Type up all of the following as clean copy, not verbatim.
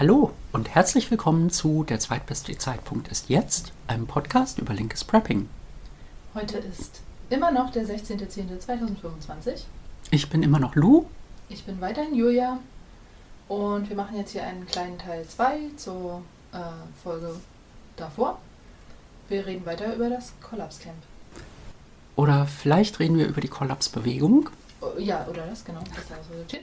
Hallo und herzlich willkommen zu Der zweitbeste Zeitpunkt ist jetzt, einem Podcast über linkes Prepping. Heute ist immer noch der 16.10.2025. Ich bin immer noch Lou. Ich bin weiterhin Julia und wir machen jetzt hier einen kleinen Teil 2 zur Folge davor. Wir reden weiter über das Kollapscamp. Oder vielleicht reden wir über die Kollapsbewegung. Ja, oder das, genau. Das ist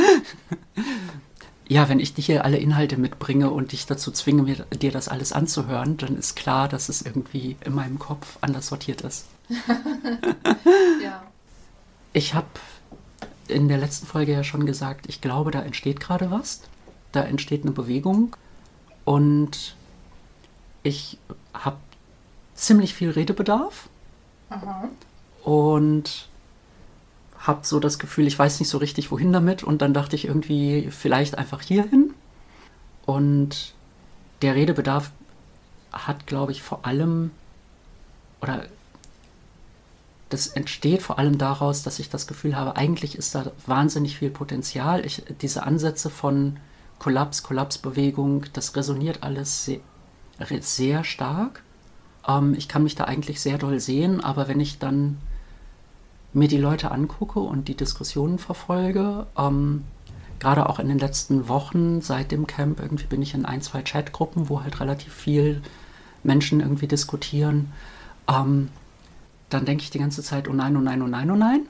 Ja, wenn ich dir hier alle Inhalte mitbringe und dich dazu zwinge, dir das alles anzuhören, dann ist klar, dass es irgendwie in meinem Kopf anders sortiert ist. Ja. Ich habe in der letzten Folge ja schon gesagt, ich glaube, da entsteht gerade was. Da entsteht eine Bewegung und ich habe ziemlich viel Redebedarf. Aha. Und habe so das Gefühl, ich weiß nicht so richtig, wohin damit. Und dann dachte ich irgendwie, vielleicht einfach hierhin. Und der Redebedarf hat, glaube ich, vor allem, oder das entsteht vor allem daraus, dass ich das Gefühl habe, eigentlich ist da wahnsinnig viel Potenzial. Diese Ansätze von Kollapsbewegung, das resoniert alles sehr, sehr stark. Ich kann mich da eigentlich sehr doll sehen, aber wenn ich dann mir die Leute angucke und die Diskussionen verfolge, gerade auch in den letzten Wochen seit dem Camp, irgendwie bin ich in 1-2 Chatgruppen, wo halt relativ viel Menschen irgendwie diskutieren, dann denke ich die ganze Zeit, oh nein, oh nein, oh nein, oh nein.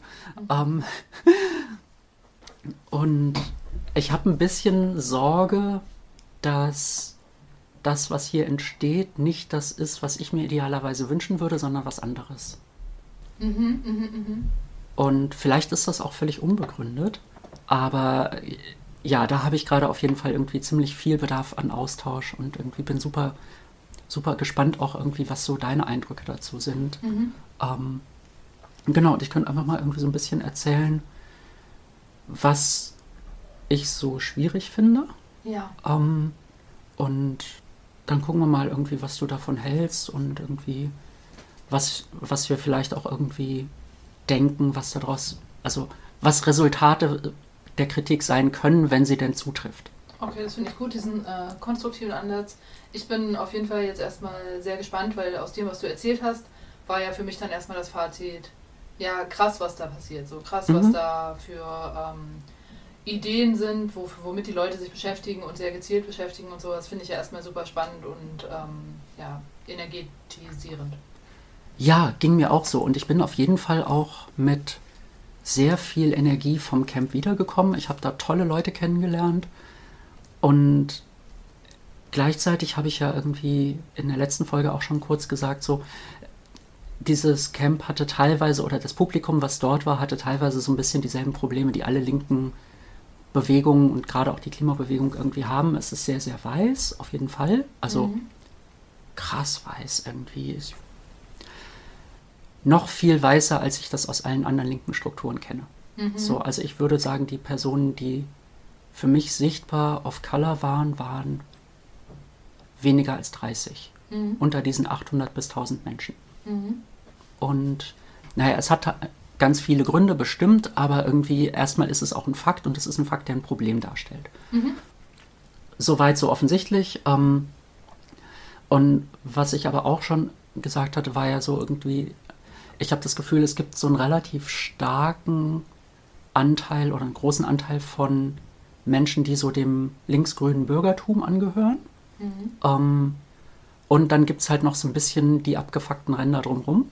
Und ich habe ein bisschen Sorge, dass das, was hier entsteht, nicht das ist, was ich mir idealerweise wünschen würde, sondern was anderes. Und vielleicht ist das auch völlig unbegründet, aber ja, da habe ich gerade auf jeden Fall irgendwie ziemlich viel Bedarf an Austausch und irgendwie bin super, super gespannt auch irgendwie, was so deine Eindrücke dazu sind. Genau, und ich könnte einfach mal irgendwie so ein bisschen erzählen, was ich so schwierig finde. Ja. Und dann gucken wir mal irgendwie, was du davon hältst und irgendwie was wir vielleicht auch irgendwie denken, was daraus, also was Resultate der Kritik sein können, wenn sie denn zutrifft. Okay, das finde ich gut, diesen konstruktiven Ansatz. Ich bin auf jeden Fall jetzt erstmal sehr gespannt, weil aus dem, was du erzählt hast, war ja für mich dann erstmal das Fazit, ja krass, was da passiert, so krass, was da für Ideen sind, womit die Leute sich beschäftigen und sehr gezielt beschäftigen und so. Das finde ich ja erstmal super spannend und ja, energetisierend. Ja, ging mir auch so. Und ich bin auf jeden Fall auch mit sehr viel Energie vom Camp wiedergekommen. Ich habe da tolle Leute kennengelernt. Und gleichzeitig habe ich ja irgendwie in der letzten Folge auch schon kurz gesagt, so, dieses Camp hatte teilweise, oder das Publikum, was dort war, hatte teilweise so ein bisschen dieselben Probleme, die alle linken Bewegungen und gerade auch die Klimabewegung irgendwie haben. Es ist sehr, sehr weiß, auf jeden Fall. Also krass weiß irgendwie. Noch viel weißer, als ich das aus allen anderen linken Strukturen kenne. So, also ich würde sagen, die Personen, die für mich sichtbar of Color waren weniger als 30. Unter diesen 800 bis 1000 Menschen. Und naja, es hat ganz viele Gründe bestimmt, aber irgendwie erstmal ist es auch ein Fakt und es ist ein Fakt, der ein Problem darstellt. Soweit so offensichtlich. Und was ich aber auch schon gesagt hatte, war ja so irgendwie, ich habe das Gefühl, es gibt so einen relativ starken Anteil oder einen großen Anteil von Menschen, die so dem linksgrünen Bürgertum angehören. Und dann gibt es halt noch so ein bisschen die abgefuckten Ränder drumherum.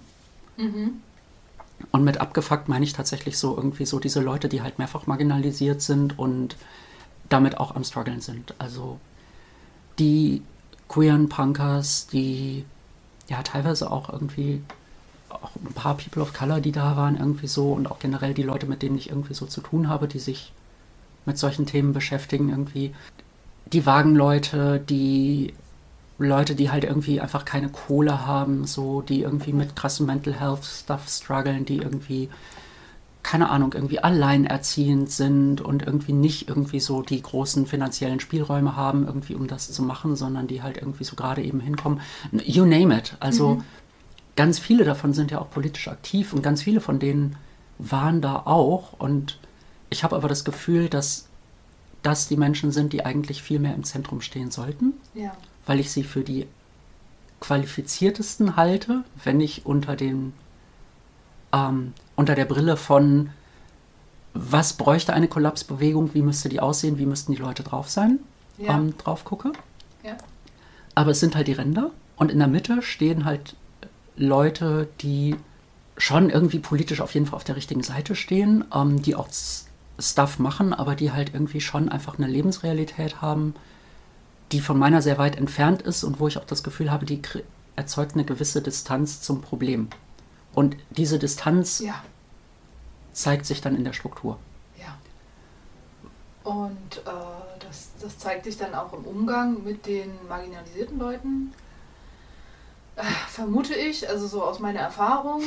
Und mit abgefuckt meine ich tatsächlich so irgendwie so diese Leute, die halt mehrfach marginalisiert sind und damit auch am struggeln sind. Also die queeren Punkers, die ja teilweise auch irgendwie auch ein paar People of Color, die da waren irgendwie so und auch generell die Leute, mit denen ich irgendwie so zu tun habe, die sich mit solchen Themen beschäftigen irgendwie. Die Wagenleute, die Leute, die halt irgendwie einfach keine Kohle haben, so, die irgendwie mit krassem Mental Health Stuff strugglen, die irgendwie, keine Ahnung, irgendwie alleinerziehend sind und irgendwie nicht irgendwie so die großen finanziellen Spielräume haben, irgendwie um das zu machen, sondern die halt irgendwie so gerade eben hinkommen. You name it. Also ganz viele davon sind ja auch politisch aktiv und ganz viele von denen waren da auch und ich habe aber das Gefühl, dass das die Menschen sind, die eigentlich viel mehr im Zentrum stehen sollten, Ja. weil ich sie für die qualifiziertesten halte, wenn ich unter der Brille von was bräuchte eine Kollapsbewegung, wie müsste die aussehen, wie müssten die Leute drauf sein, Ja. drauf gucke. Ja. Aber es sind halt die Ränder und in der Mitte stehen halt Leute, die schon irgendwie politisch auf jeden Fall auf der richtigen Seite stehen, die auch Stuff machen, aber die halt irgendwie schon einfach eine Lebensrealität haben, die von meiner sehr weit entfernt ist und wo ich auch das Gefühl habe, die erzeugt eine gewisse Distanz zum Problem. Und diese Distanz Ja. zeigt sich dann in der Struktur. Ja. Und das zeigt sich dann auch im Umgang mit den marginalisierten Leuten. Vermute ich, also so aus meiner Erfahrung.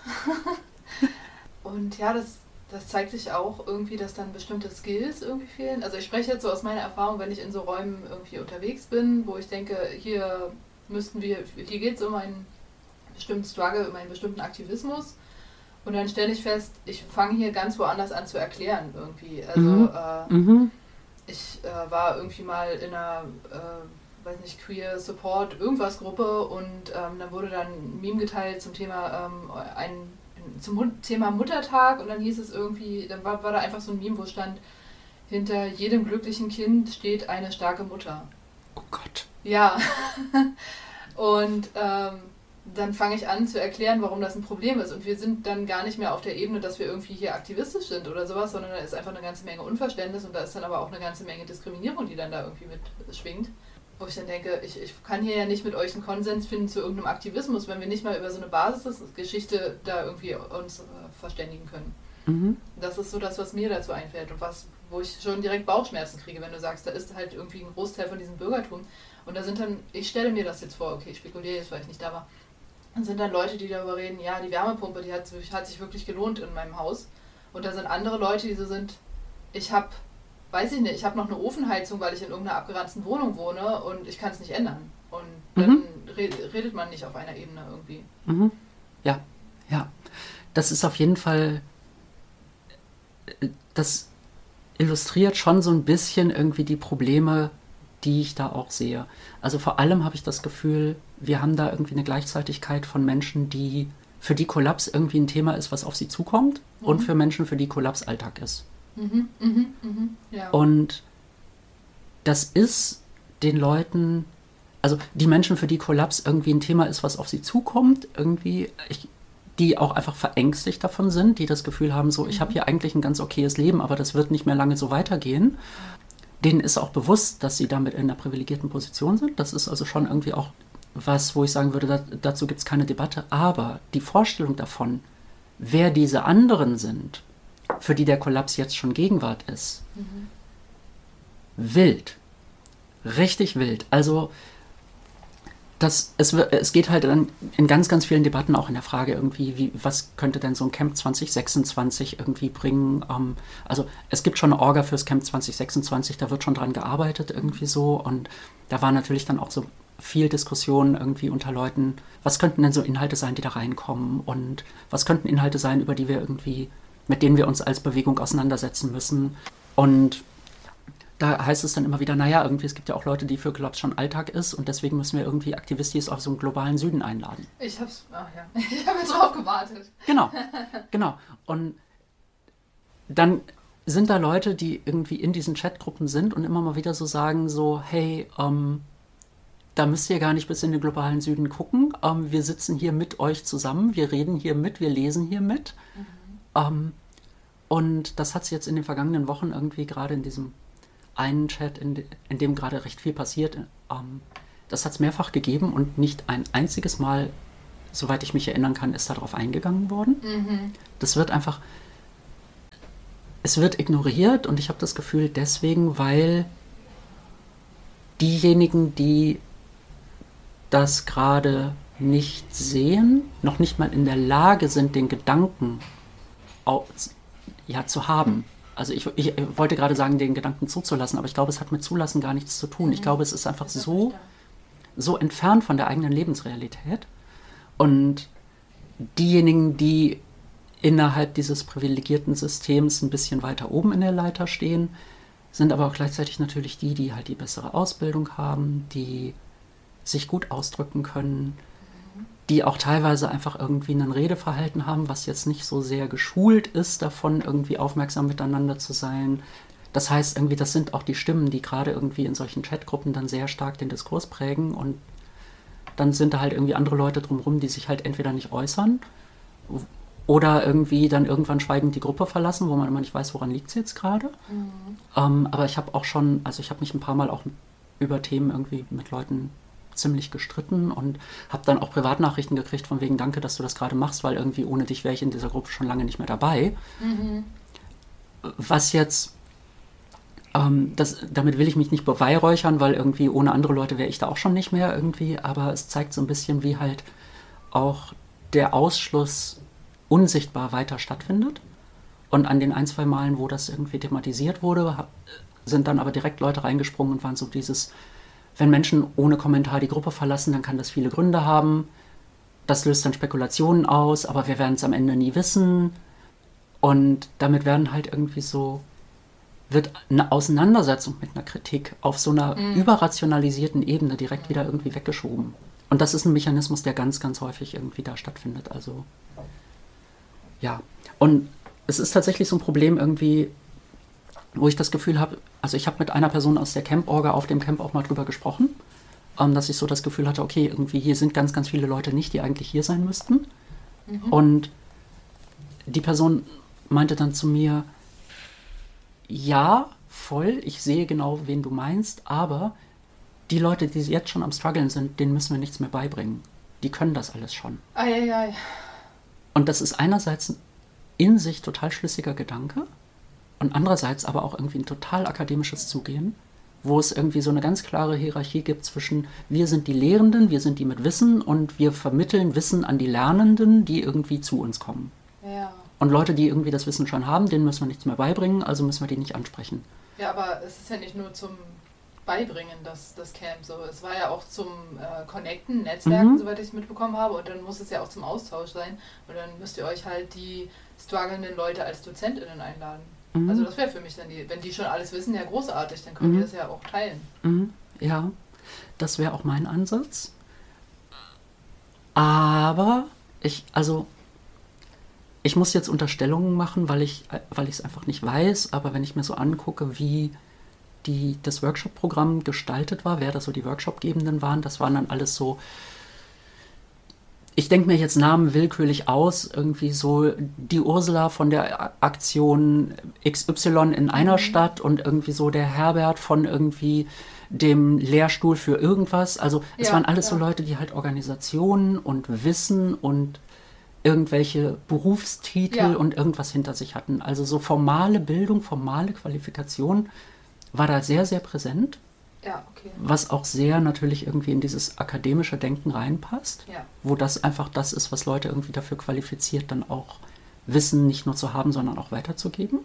Und ja, das zeigt sich auch irgendwie, dass dann bestimmte Skills irgendwie fehlen. Also ich spreche jetzt so aus meiner Erfahrung, wenn ich in so Räumen irgendwie unterwegs bin, wo ich denke, hier geht es um einen bestimmten Struggle, um einen bestimmten Aktivismus. Und dann stelle ich fest, ich fange hier ganz woanders an zu erklären irgendwie. Also ich war irgendwie mal in einer, weiß nicht, Queer Support irgendwas Gruppe und dann wurde dann ein Meme geteilt zum Thema zum Thema Muttertag und dann hieß es irgendwie, dann war da einfach so ein Meme, wo stand, hinter jedem glücklichen Kind steht eine starke Mutter. Oh Gott. Ja. Und dann fange ich an zu erklären, warum das ein Problem ist. Und wir sind dann gar nicht mehr auf der Ebene, dass wir irgendwie hier aktivistisch sind oder sowas, sondern da ist einfach eine ganze Menge Unverständnis und da ist dann aber auch eine ganze Menge Diskriminierung, die dann da irgendwie mit schwingt. Wo ich dann denke, ich kann hier ja nicht mit euch einen Konsens finden zu irgendeinem Aktivismus, wenn wir nicht mal über so eine Basisgeschichte da irgendwie uns verständigen können. Mhm. Das ist so das, was mir dazu einfällt und wo ich schon direkt Bauchschmerzen kriege, wenn du sagst, da ist halt irgendwie ein Großteil von diesem Bürgertum. Und da sind dann, ich stelle mir das jetzt vor, okay, ich spekuliere jetzt, weil ich nicht da war, dann sind dann Leute, die darüber reden, ja, die Wärmepumpe, die hat sich wirklich gelohnt in meinem Haus. Und da sind andere Leute, die so sind, ich habe noch eine Ofenheizung, weil ich in irgendeiner abgeranzten Wohnung wohne und ich kann es nicht ändern. Und dann redet man nicht auf einer Ebene irgendwie. Mhm. Ja, ja. Das ist auf jeden Fall, das illustriert schon so ein bisschen irgendwie die Probleme, die ich da auch sehe. Also vor allem habe ich das Gefühl, wir haben da irgendwie eine Gleichzeitigkeit von Menschen, für die Kollaps irgendwie ein Thema ist, was auf sie zukommt und für Menschen, für die Kollaps Alltag ist. Ja. Und das ist den Leuten, also die Menschen, für die Kollaps irgendwie ein Thema ist, was auf sie zukommt, irgendwie, die auch einfach verängstigt davon sind, die das Gefühl haben, so, ich habe hier eigentlich ein ganz okayes Leben, aber das wird nicht mehr lange so weitergehen. Denen ist auch bewusst, dass sie damit in einer privilegierten Position sind. Das ist also schon irgendwie auch was, wo ich sagen würde, dazu gibt es keine Debatte. Aber die Vorstellung davon, wer diese anderen sind, für die der Kollaps jetzt schon Gegenwart ist, wild. Richtig wild. Also es geht halt dann in ganz, ganz vielen Debatten auch in der Frage irgendwie, was könnte denn so ein Camp 2026 irgendwie bringen? Also es gibt schon eine Orga fürs Camp 2026, da wird schon dran gearbeitet irgendwie so und da war natürlich dann auch so viel Diskussion irgendwie unter Leuten, was könnten denn so Inhalte sein, die da reinkommen und was könnten Inhalte sein, mit denen wir uns als Bewegung auseinandersetzen müssen. Und da heißt es dann immer wieder, naja, irgendwie, es gibt ja auch Leute, die für Kollaps schon Alltag ist und deswegen müssen wir irgendwie Aktivistis aus so einem globalen Süden einladen. Ich habe jetzt drauf gewartet. Genau. Und dann sind da Leute, die irgendwie in diesen Chatgruppen sind und immer mal wieder so sagen, so, hey, da müsst ihr gar nicht bis in den globalen Süden gucken. Wir sitzen hier mit euch zusammen, wir reden hier mit, wir lesen hier mit. Und das hat sich jetzt in den vergangenen Wochen irgendwie gerade in diesem einen Chat, in dem gerade recht viel passiert, das hat es mehrfach gegeben und nicht ein einziges Mal, soweit ich mich erinnern kann, ist darauf eingegangen worden. Das wird einfach, es wird ignoriert und ich habe das Gefühl deswegen, weil diejenigen, die das gerade nicht sehen, noch nicht mal in der Lage sind, den Gedanken zu haben. Also ich wollte gerade sagen, den Gedanken zuzulassen, aber ich glaube, es hat mit Zulassen gar nichts zu tun. Ich glaube, es ist einfach so entfernt von der eigenen Lebensrealität. Und diejenigen, die innerhalb dieses privilegierten Systems ein bisschen weiter oben in der Leiter stehen, sind aber auch gleichzeitig natürlich die, die halt die bessere Ausbildung haben, die sich gut ausdrücken können, die auch teilweise einfach irgendwie ein Redeverhalten haben, was jetzt nicht so sehr geschult ist, davon irgendwie aufmerksam miteinander zu sein. Das heißt irgendwie, das sind auch die Stimmen, die gerade irgendwie in solchen Chatgruppen dann sehr stark den Diskurs prägen, und dann sind da halt irgendwie andere Leute drumherum, die sich halt entweder nicht äußern oder irgendwie dann irgendwann schweigend die Gruppe verlassen, wo man immer nicht weiß, woran liegt es jetzt gerade. Aber ich habe auch schon, also ich habe mich ein paar Mal auch über Themen irgendwie mit Leuten ziemlich gestritten und habe dann auch Privatnachrichten gekriegt von wegen, danke, dass du das gerade machst, weil irgendwie ohne dich wäre ich in dieser Gruppe schon lange nicht mehr dabei. Was jetzt, damit will ich mich nicht beweihräuchern, weil irgendwie ohne andere Leute wäre ich da auch schon nicht mehr irgendwie, aber es zeigt so ein bisschen, wie halt auch der Ausschluss unsichtbar weiter stattfindet. Und an den 1-2 Malen, wo das irgendwie thematisiert wurde, sind dann aber direkt Leute reingesprungen und waren so dieses, wenn Menschen ohne Kommentar die Gruppe verlassen, dann kann das viele Gründe haben. Das löst dann Spekulationen aus, aber wir werden es am Ende nie wissen. Und damit werden halt irgendwie so, wird eine Auseinandersetzung mit einer Kritik auf so einer überrationalisierten Ebene direkt wieder irgendwie weggeschoben. Und das ist ein Mechanismus, der ganz, ganz häufig irgendwie da stattfindet. Also, ja. Und es ist tatsächlich so ein Problem irgendwie, wo ich das Gefühl habe, also ich habe mit einer Person aus der Camp-Orga auf dem Camp auch mal drüber gesprochen, dass ich so das Gefühl hatte, okay, irgendwie hier sind ganz, ganz viele Leute nicht, die eigentlich hier sein müssten. Und die Person meinte dann zu mir, ja, voll, ich sehe genau, wen du meinst, aber die Leute, die jetzt schon am Struggeln sind, denen müssen wir nichts mehr beibringen. Die können das alles schon. Ei. Und das ist einerseits ein in sich total schlüssiger Gedanke und andererseits aber auch irgendwie ein total akademisches Zugehen, wo es irgendwie so eine ganz klare Hierarchie gibt zwischen wir sind die Lehrenden, wir sind die mit Wissen und wir vermitteln Wissen an die Lernenden, die irgendwie zu uns kommen. Ja. Und Leute, die irgendwie das Wissen schon haben, denen müssen wir nichts mehr beibringen, also müssen wir die nicht ansprechen. Ja, aber es ist ja nicht nur zum Beibringen, das Camp so. Es war ja auch zum Connecten, Netzwerken, soweit ich es mitbekommen habe. Und dann muss es ja auch zum Austausch sein. Und dann müsst ihr euch halt die strugglenden Leute als DozentInnen einladen. Also das wäre für mich dann wenn die schon alles wissen, ja großartig, dann können die das ja auch teilen. Ja, das wäre auch mein Ansatz. Aber ich muss jetzt Unterstellungen machen, weil ich es einfach nicht weiß, aber wenn ich mir so angucke, wie das Workshop-Programm gestaltet war, wer da so die Workshop-Gebenden waren, das waren dann alles so, ich denke mir jetzt Namen willkürlich aus, irgendwie so die Ursula von der Aktion XY in einer Stadt und irgendwie so der Herbert von irgendwie dem Lehrstuhl für irgendwas. Also es waren alles so Leute, die halt Organisationen und Wissen und irgendwelche Berufstitel und irgendwas hinter sich hatten. Also so formale Bildung, formale Qualifikation war da sehr, sehr präsent. Ja, okay. Was auch sehr natürlich irgendwie in dieses akademische Denken reinpasst, wo das einfach das ist, was Leute irgendwie dafür qualifiziert, dann auch Wissen nicht nur zu haben, sondern auch weiterzugeben.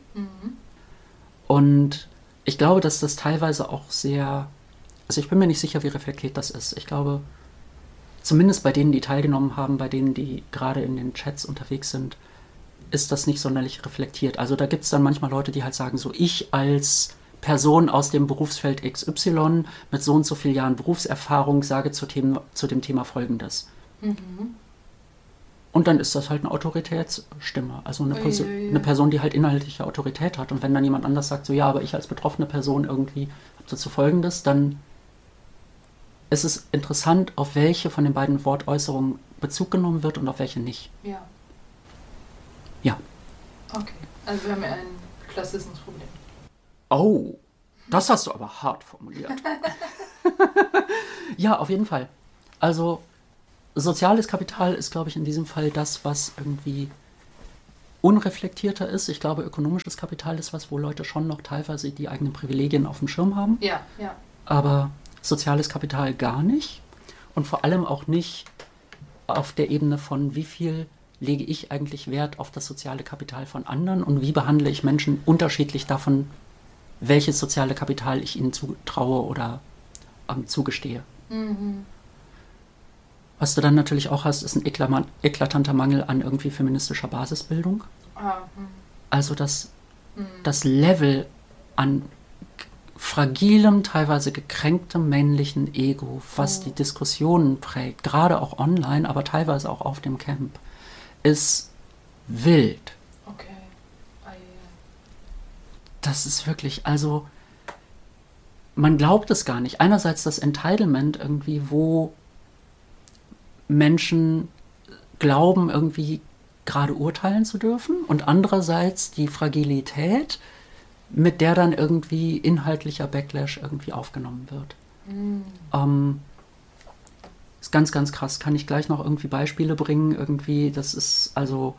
Und ich glaube, dass das teilweise auch sehr, also ich bin mir nicht sicher, wie reflektiert das ist. Ich glaube, zumindest bei denen, die teilgenommen haben, bei denen, die gerade in den Chats unterwegs sind, ist das nicht sonderlich reflektiert. Also da gibt es dann manchmal Leute, die halt sagen, so ich als Person aus dem Berufsfeld XY mit so und so vielen Jahren Berufserfahrung sage zu dem Thema Folgendes. Und dann ist das halt eine Autoritätsstimme, also eine Person, die halt inhaltliche Autorität hat. Und wenn dann jemand anders sagt, so ja, aber ich als betroffene Person irgendwie habe dazu Folgendes, dann ist es interessant, auf welche von den beiden Wortäußerungen Bezug genommen wird und auf welche nicht. Ja. Okay, also wir haben ja ein Klassismusproblem. Oh, das hast du aber hart formuliert. Ja, auf jeden Fall. Also soziales Kapital ist, glaube ich, in diesem Fall das, was irgendwie unreflektierter ist. Ich glaube, ökonomisches Kapital ist was, wo Leute schon noch teilweise die eigenen Privilegien auf dem Schirm haben. Ja. Aber soziales Kapital gar nicht. Und vor allem auch nicht auf der Ebene von, wie viel lege ich eigentlich Wert auf das soziale Kapital von anderen und wie behandle ich Menschen unterschiedlich davon, welches soziale Kapital ich ihnen zutraue oder zugestehe. Was du dann natürlich auch hast, ist ein eklatanter Mangel an irgendwie feministischer Basisbildung. Also das Level an fragilem, teilweise gekränktem männlichen Ego, was die Diskussionen prägt, gerade auch online, aber teilweise auch auf dem Camp, ist wild. Okay. Das ist wirklich, also man glaubt es gar nicht. Einerseits das Entitlement irgendwie, wo Menschen glauben, irgendwie gerade urteilen zu dürfen, und andererseits die Fragilität, mit der dann irgendwie inhaltlicher Backlash irgendwie aufgenommen wird. Ist ganz, ganz krass. Kann ich gleich noch irgendwie Beispiele bringen? Irgendwie, das ist also...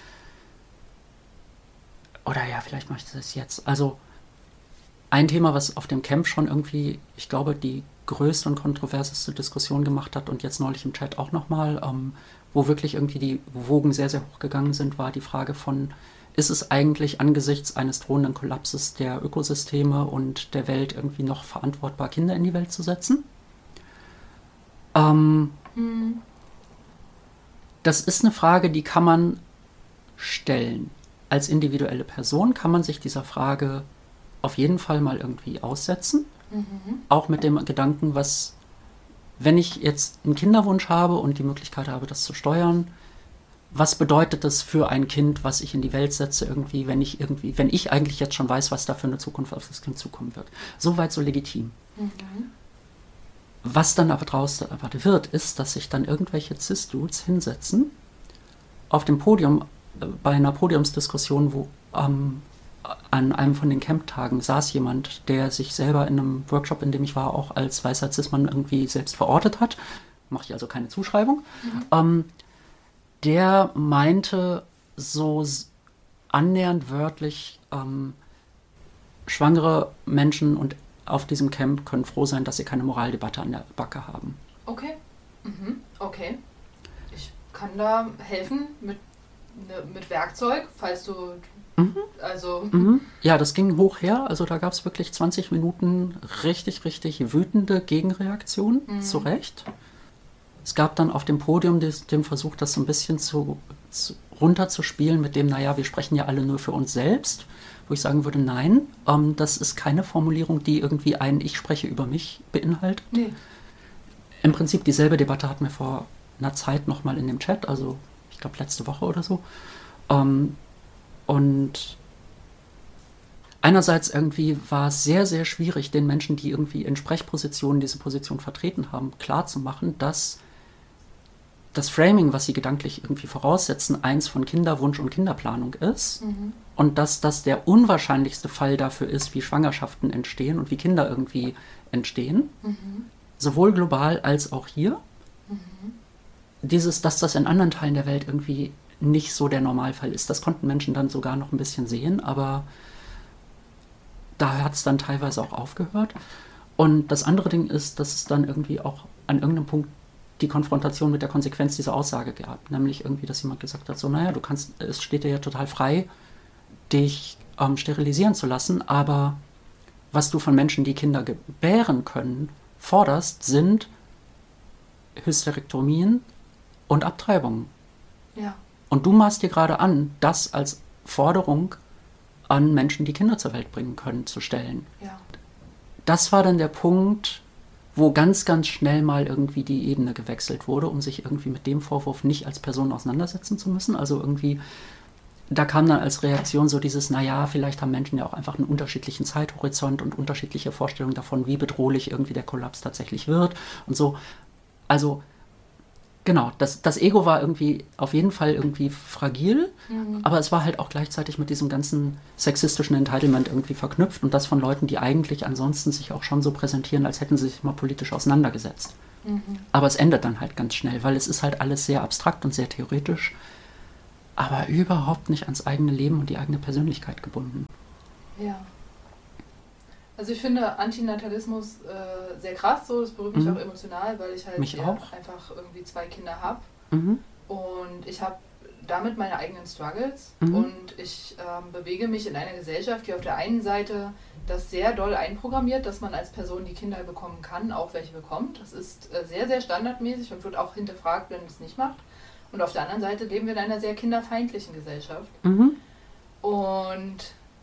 Oder ja, vielleicht mache ich das jetzt. Also ein Thema, was auf dem Camp schon irgendwie, ich glaube, die größte und kontroverseste Diskussion gemacht hat und jetzt neulich im Chat auch nochmal, wo wirklich irgendwie die Wogen sehr, sehr hoch gegangen sind, war die Frage von, ist es eigentlich angesichts eines drohenden Kollapses der Ökosysteme und der Welt irgendwie noch verantwortbar, Kinder in die Welt zu setzen? Das ist eine Frage, die kann man stellen. Als individuelle Person kann man sich dieser Frage auf jeden Fall mal irgendwie aussetzen. Auch mit dem Gedanken, was, wenn ich jetzt einen Kinderwunsch habe und die Möglichkeit habe, das zu steuern, was bedeutet das für ein Kind, was ich in die Welt setze, irgendwie, wenn ich eigentlich jetzt schon weiß, was da für eine Zukunft auf das Kind zukommen wird. Soweit so legitim. Was dann aber draus erwartet wird, ist, dass sich dann irgendwelche Cis-Dudes hinsetzen auf dem Podium, bei einer Podiumsdiskussion, wo an einem von den Camp-Tagen saß jemand, der sich selber in einem Workshop, in dem ich war, auch als weißer Cis-Mann irgendwie selbst verortet hat. Mache ich also keine Zuschreibung. Der meinte so annähernd wörtlich, schwangere Menschen und auf diesem Camp können froh sein, dass sie keine Moraldebatte an der Backe haben. Okay. Okay. Ich kann da helfen mit Werkzeug, falls du... Also... Ja, das ging hoch her. Also da gab es wirklich 20 Minuten richtig, richtig wütende Gegenreaktionen, zu Recht. Es gab dann auf dem Podium den Versuch, das so ein bisschen runterzuspielen mit dem, naja, wir sprechen ja alle nur für uns selbst. Wo ich sagen würde, nein, das ist keine Formulierung, die irgendwie ein Ich spreche über mich beinhaltet. Nee. Im Prinzip dieselbe Debatte hatten wir vor einer Zeit nochmal in dem Chat, also ich glaube letzte Woche oder so. Und einerseits irgendwie war es sehr, sehr schwierig, den Menschen, die irgendwie in Sprechpositionen diese Position vertreten haben, klarzumachen, dass das Framing, was sie gedanklich irgendwie voraussetzen, eins von Kinderwunsch und Kinderplanung ist und dass das der unwahrscheinlichste Fall dafür ist, wie Schwangerschaften entstehen und wie Kinder irgendwie entstehen, sowohl global als auch hier. Dass das in anderen Teilen der Welt irgendwie nicht so der Normalfall ist, das konnten Menschen dann sogar noch ein bisschen sehen, aber da hat es dann teilweise auch aufgehört. Und das andere Ding ist, dass es dann irgendwie auch an irgendeinem Punkt die Konfrontation mit der Konsequenz dieser Aussage gab. Nämlich irgendwie, dass jemand gesagt hat, so, naja, es steht dir ja total frei, dich sterilisieren zu lassen, aber was du von Menschen, die Kinder gebären können, forderst, sind Hysterektomien und Abtreibungen. Ja. Und du maßt dir gerade an, das als Forderung an Menschen, die Kinder zur Welt bringen können, zu stellen. Ja. Das war dann der Punkt, wo ganz, ganz schnell mal irgendwie die Ebene gewechselt wurde, um sich irgendwie mit dem Vorwurf nicht als Person auseinandersetzen zu müssen. Also irgendwie, da kam dann als Reaktion so dieses, naja, vielleicht haben Menschen ja auch einfach einen unterschiedlichen Zeithorizont und unterschiedliche Vorstellungen davon, wie bedrohlich irgendwie der Kollaps tatsächlich wird und so. Also genau, das Ego war irgendwie auf jeden Fall irgendwie fragil, aber es war halt auch gleichzeitig mit diesem ganzen sexistischen Entitlement irgendwie verknüpft und das von Leuten, die eigentlich ansonsten sich auch schon so präsentieren, als hätten sie sich mal politisch auseinandergesetzt. Aber es endet dann halt ganz schnell, weil es ist halt alles sehr abstrakt und sehr theoretisch, aber überhaupt nicht ans eigene Leben und die eigene Persönlichkeit gebunden. Ja. Also ich finde Antinatalismus sehr krass, so. Das berührt mich auch emotional, weil ich halt einfach irgendwie 2 Kinder habe. Und ich habe damit meine eigenen Struggles und ich bewege mich in einer Gesellschaft, die auf der einen Seite das sehr doll einprogrammiert, dass man als Person die Kinder bekommen kann, auch welche bekommt. Das ist sehr, sehr standardmäßig und wird auch hinterfragt, wenn es nicht macht. Und auf der anderen Seite leben wir in einer sehr kinderfeindlichen Gesellschaft. Und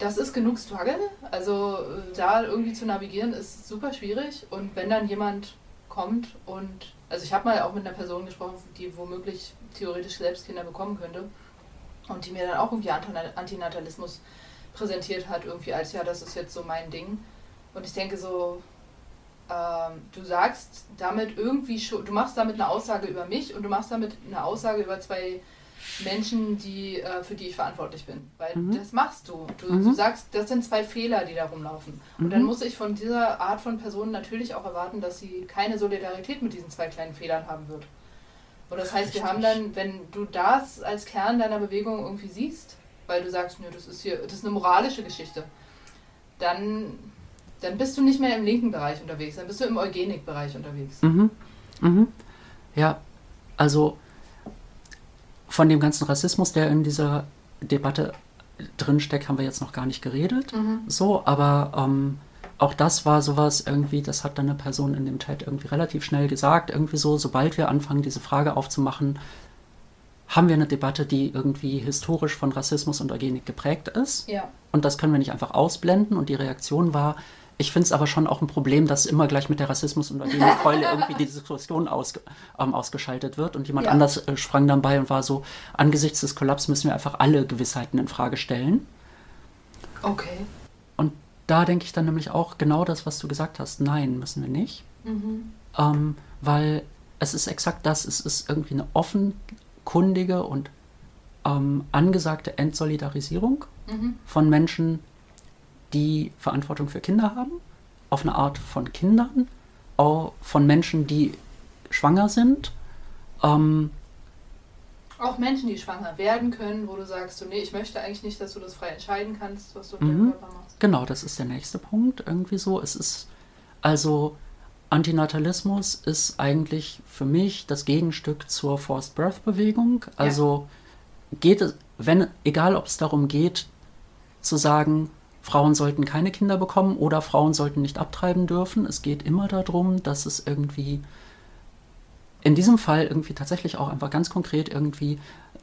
das ist genug Struggle. Also da irgendwie zu navigieren ist super schwierig. Und wenn dann jemand kommt und, also ich habe mal auch mit einer Person gesprochen, die womöglich theoretisch selbst Kinder bekommen könnte und die mir dann auch irgendwie Antinatalismus präsentiert hat, irgendwie als, ja, das ist jetzt so mein Ding. Und ich denke so, du sagst damit irgendwie schon, du machst damit eine Aussage über mich und du machst damit eine Aussage über zwei Menschen, für die ich verantwortlich bin. Weil das machst du. Du sagst, das sind zwei Fehler, die da rumlaufen. Und dann muss ich von dieser Art von Personen natürlich auch erwarten, dass sie keine Solidarität mit diesen zwei kleinen Fehlern haben wird. Und das heißt, wir haben dann, wenn du das als Kern deiner Bewegung irgendwie siehst, weil du sagst, nö, das ist eine moralische Geschichte, dann bist du nicht mehr im linken Bereich unterwegs, dann bist du im Eugenik-Bereich unterwegs. Ja, also von dem ganzen Rassismus, der in dieser Debatte drinsteckt, haben wir jetzt noch gar nicht geredet. So, aber auch das war sowas irgendwie, das hat dann eine Person in dem Chat irgendwie relativ schnell gesagt, irgendwie so, sobald wir anfangen, diese Frage aufzumachen, haben wir eine Debatte, die irgendwie historisch von Rassismus und Eugenik geprägt ist. Ja. Und das können wir nicht einfach ausblenden. Und die Reaktion war, ich finde es aber schon auch ein Problem, dass immer gleich mit der Rassismus- und Eugenik-Keule irgendwie die Diskussion ausgeschaltet wird. Und jemand anders sprang dann bei und war so, angesichts des Kollaps müssen wir einfach alle Gewissheiten in Frage stellen. Okay. Und da denke ich dann nämlich auch genau das, was du gesagt hast. Nein, müssen wir nicht. Weil es ist exakt das. Es ist irgendwie eine offenkundige und angesagte Entsolidarisierung von Menschen, die Verantwortung für Kinder haben, auf eine Art von Kindern, auch von Menschen, die schwanger sind. Auch Menschen, die schwanger werden können, wo du sagst, so, nee, ich möchte eigentlich nicht, dass du das frei entscheiden kannst, was du mit deinem Körper machst. Genau, das ist der nächste Punkt, irgendwie so. Es ist, also Antinatalismus ist eigentlich für mich das Gegenstück zur Forced Birth Bewegung. Also geht es, egal ob es darum geht, zu sagen, Frauen sollten keine Kinder bekommen oder Frauen sollten nicht abtreiben dürfen. Es geht immer darum, dass es irgendwie in diesem Fall irgendwie tatsächlich auch einfach ganz konkret irgendwie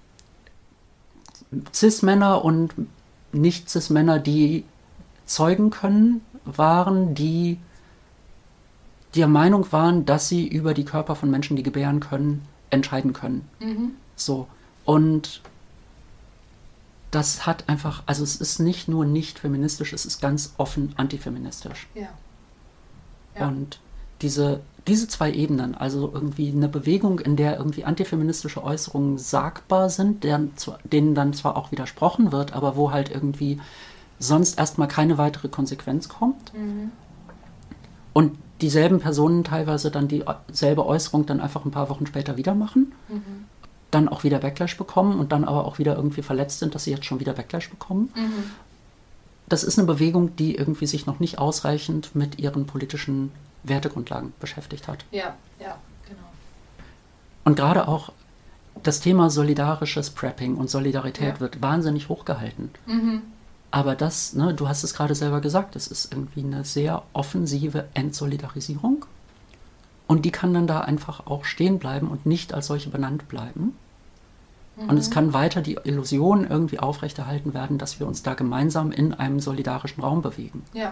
Cis-Männer und Nicht-Cis-Männer, die zeugen können, waren, die der Meinung waren, dass sie über die Körper von Menschen, die gebären können, entscheiden können. So. Und das hat einfach, also es ist nicht nur nicht feministisch, es ist ganz offen antifeministisch. Ja. Und diese zwei Ebenen, also irgendwie eine Bewegung, in der irgendwie antifeministische Äußerungen sagbar sind, denen dann zwar auch widersprochen wird, aber wo halt irgendwie sonst erstmal keine weitere Konsequenz kommt. Und dieselben Personen teilweise dann dieselbe Äußerung dann einfach ein paar Wochen später wieder machen. Dann auch wieder Backlash bekommen und dann aber auch wieder irgendwie verletzt sind, dass sie jetzt schon wieder Backlash bekommen. Das ist eine Bewegung, die irgendwie sich noch nicht ausreichend mit ihren politischen Wertegrundlagen beschäftigt hat. Ja, genau. Und gerade auch das Thema solidarisches Prepping und Solidarität wird wahnsinnig hochgehalten. Aber das, ne, du hast es gerade selber gesagt, es ist irgendwie eine sehr offensive Entsolidarisierung. Und die kann dann da einfach auch stehen bleiben und nicht als solche benannt bleiben. Und es kann weiter die Illusion irgendwie aufrechterhalten werden, dass wir uns da gemeinsam in einem solidarischen Raum bewegen. Ja.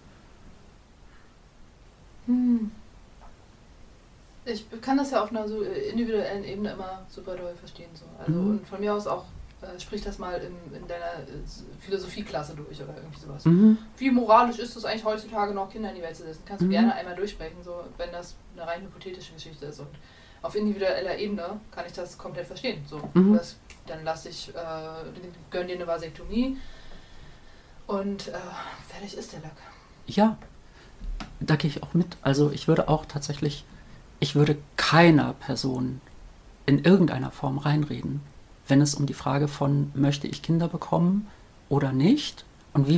Ich kann das ja auf einer so individuellen Ebene immer super doll verstehen. So. Also, und von mir aus auch, sprich das mal in deiner Philosophieklasse durch oder irgendwie sowas. Wie moralisch ist es eigentlich heutzutage noch, Kinder in die Welt zu setzen? Kannst du gerne einmal durchsprechen, so, wenn das eine rein hypothetische Geschichte ist. Und auf individueller Ebene kann ich das komplett verstehen. So, dann gönn dir eine Vasektomie und fertig ist der Lack. Ja, da gehe ich auch mit. Also ich würde keiner Person in irgendeiner Form reinreden, wenn es um die Frage von, möchte ich Kinder bekommen oder nicht,